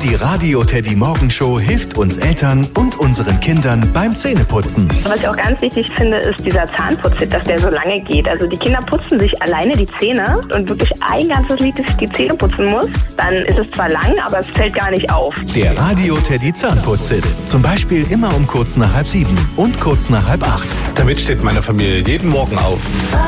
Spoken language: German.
Die Radio Teddy Morgenshow hilft uns Eltern und unseren Kindern beim Zähneputzen. Was ich auch ganz wichtig finde, ist dieser Zahnputztipp, dass der so lange geht. Also die Kinder putzen sich alleine die Zähne und wirklich ein ganzes Lied, dass ich die Zähne putzen muss. Dann ist es zwar lang, aber es fällt gar nicht auf. Der Radio Teddy Zahnputztipp. Zum Beispiel immer um kurz nach 6:30 und kurz nach 6:30. Damit steht meine Familie jeden Morgen auf.